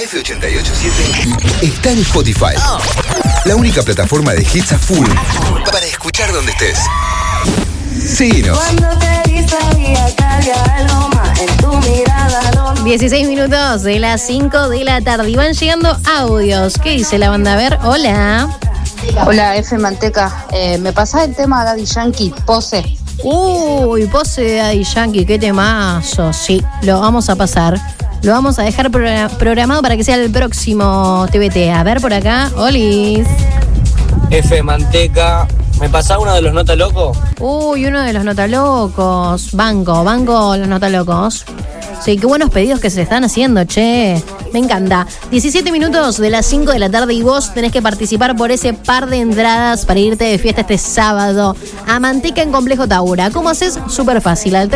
F887 está en Spotify. La única plataforma de hits a full para escuchar donde estés. Síguenos. 16 minutos de las 5 de la tarde y van llegando audios. ¿Qué dice la banda? A ver, hola. Hola, F Manteca. ¿Me pasás el tema Daddy Yankee, Pose? Uy, Pose de Daddy Yankee, qué temazo. Sí, lo vamos a pasar. Lo vamos a dejar programado para que sea el próximo TBT. A ver por acá, Olis. F Manteca. ¿Me pasás uno de los Nota Locos? Uy, uno de los Nota Locos. Banco los Nota Locos. Sí, qué buenos pedidos que se están haciendo, che. Me encanta. 17 minutos de las 5 de la tarde y vos tenés que participar por ese par de entradas para irte de fiesta este sábado a Manteca en Complejo Taura. ¿Cómo haces? Súper fácil. Al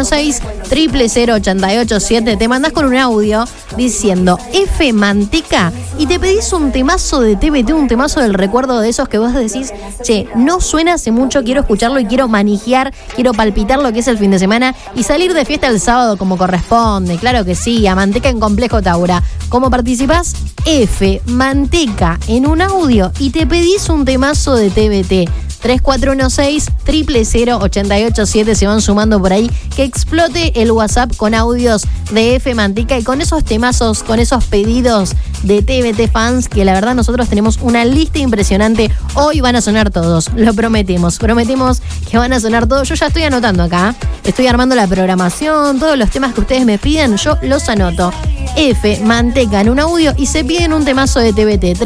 3416-000887 te mandás con un audio diciendo F Manteca y te pedís un temazo de TBT, un temazo del recuerdo de esos que vos decís, che, no suena hace mucho, quiero escucharlo y quiero manijear, quiero palpitar lo que es el fin de semana y salir de fiesta el sábado como corresponde. Claro que sí, a Manteca en Complejo Taura. ¿Cómo participás? F Manteca en un audio y te pedís un temazo de TBT. 3416-000887 se van sumando por ahí. Que explote el WhatsApp con audios de F Manteca y con esos temazos, con esos pedidos de TBT fans que la verdad nosotros tenemos una lista impresionante. Hoy van a sonar todos, lo prometemos que van a sonar todos. Yo ya estoy anotando acá, estoy armando la programación, todos los temas que ustedes me piden, yo los anoto. F Manteca en un audio y se piden un temazo de TBT.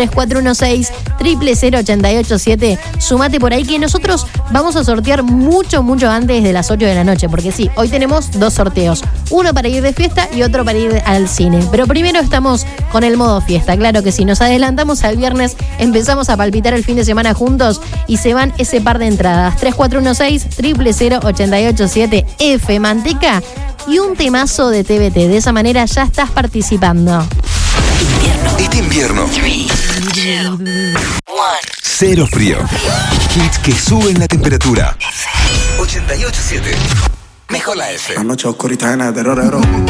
3416-000887. Sumate por ahí que nosotros vamos a sortear mucho antes de las 8 de la noche, porque sí, hoy tenemos dos sorteos, uno para ir de fiesta y otro para ir al cine, pero primero estamos con el modo fiesta. Claro que sí, nos adelantamos al viernes, empezamos a palpitar el fin de semana juntos y se van ese par de entradas. 3416-000887. F Manteca y un temazo de TBT. De esa manera ya estás participando. Este invierno. 3, 2, 1. Cero frío. Hits que suben la temperatura. 88.7. Mejor la F. La noche oscurita llena de terror.